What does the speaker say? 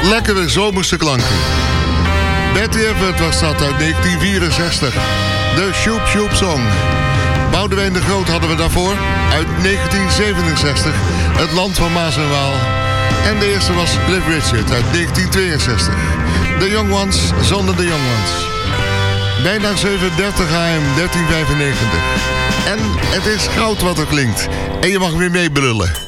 Lekkere zomerse klanken. Betty Everett was dat uit 1964. De Shoop Shoop Song. Boudewijn de Groot hadden we daarvoor. Uit 1967. Het Land van Maas en Waal. En de eerste was Cliff Richard uit 1962. The Young Ones zonder de Young Ones. Bijna 37 AM 1395. En het is goud wat er klinkt. En je mag weer meebrullen.